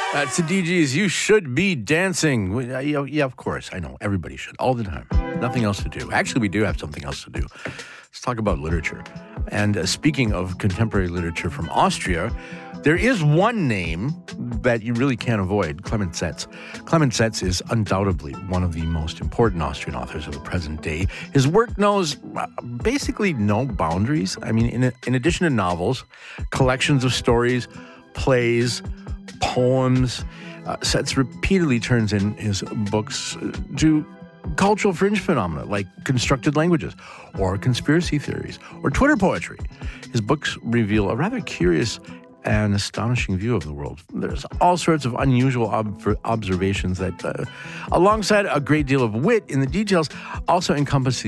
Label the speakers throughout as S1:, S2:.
S1: That's the DGs. You should be dancing. Yeah, of course. I know. Everybody should. All the time. Nothing else to do. Actually, we do have something else to do. Let's talk about literature. And speaking of contemporary literature from Austria, there is one name that you really can't avoid, Clemens Setz. Clemens Setz is undoubtedly one of the most important Austrian authors of the present day. His work knows basically no boundaries. I mean, in addition to novels, collections of stories, plays, poems, Setz repeatedly turns in his books to cultural fringe phenomena like constructed languages or conspiracy theories or Twitter poetry. His books reveal a rather curious and astonishing view of the world. There's all sorts of unusual observations that, alongside a great deal of wit in the details, also encompass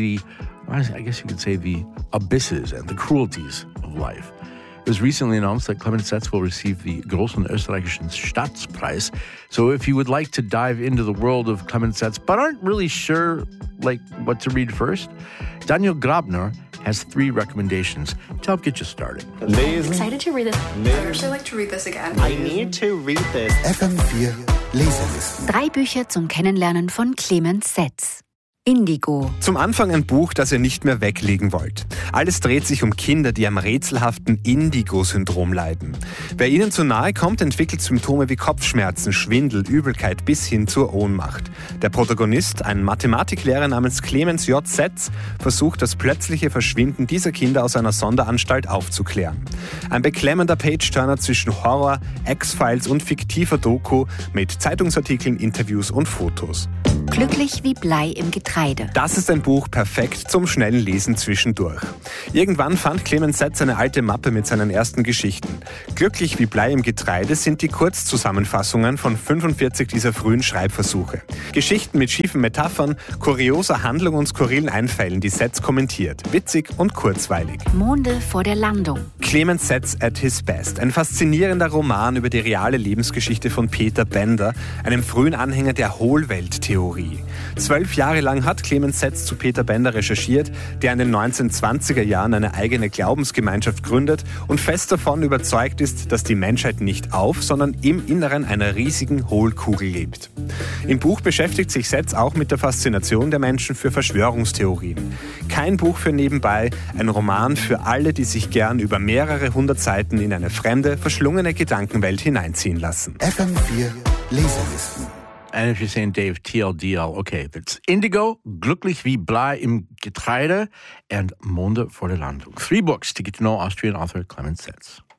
S1: I guess you could say, the abysses and the cruelties of life. It was recently announced that Clemens Setz will receive the Großen Österreichischen Staatspreis. So if you would like to dive into the world of Clemens Setz but aren't really sure what to read first, Daniel Grabner has 3 recommendations to help get you started.
S2: Lesen.
S3: Excited to read this.
S4: I'd actually like to read this again.
S2: I need to read this.
S5: FM4 Leselisten.
S3: 3 Bücher zum Kennenlernen von Clemens Setz. Indigo.
S6: Zum Anfang ein Buch, das ihr nicht mehr weglegen wollt. Alles dreht sich um Kinder, die am rätselhaften Indigo-Syndrom leiden. Wer ihnen zu nahe kommt, entwickelt Symptome wie Kopfschmerzen, Schwindel, Übelkeit bis hin zur Ohnmacht. Der Protagonist, ein Mathematiklehrer namens Clemens J. Setz, versucht das plötzliche Verschwinden dieser Kinder aus einer Sonderanstalt aufzuklären. Ein beklemmender Page-Turner zwischen Horror, X-Files und fiktiver Doku mit Zeitungsartikeln, Interviews und Fotos.
S3: Glücklich wie Blei im Getreide.
S6: Das ist ein Buch perfekt zum schnellen Lesen zwischendurch. Irgendwann fand Clemens Setz eine alte Mappe mit seinen ersten Geschichten. Glücklich wie Blei im Getreide sind die Kurzzusammenfassungen von 45 dieser frühen Schreibversuche. Geschichten mit schiefen Metaphern, kurioser Handlung und skurrilen Einfällen, die Setz kommentiert. Witzig und kurzweilig.
S3: Monde vor der Landung.
S6: Clemens Setz at his best. Ein faszinierender Roman über die reale Lebensgeschichte von Peter Bender, einem frühen Anhänger der Hohlwelttheorie. 12 Jahre lang hat Clemens Setz zu Peter Bender recherchiert, der in den 1920er Jahren eine eigene Glaubensgemeinschaft gründet und fest davon überzeugt ist, dass die Menschheit nicht auf, sondern im Inneren einer riesigen Hohlkugel lebt. Im Buch beschäftigt sich Setz auch mit der Faszination der Menschen für Verschwörungstheorien. Kein Buch für nebenbei, ein Roman für alle, die sich gern über mehrere 100 Seiten in eine fremde, verschlungene Gedankenwelt hineinziehen lassen.
S5: FM4 Leselisten.
S1: And if you're saying, Dave, TLDL, okay, that's Indigo, Glücklich wie Blei im Getreide, and Monde vor der Landung. 3 books to get to know Austrian author Clemens Setz.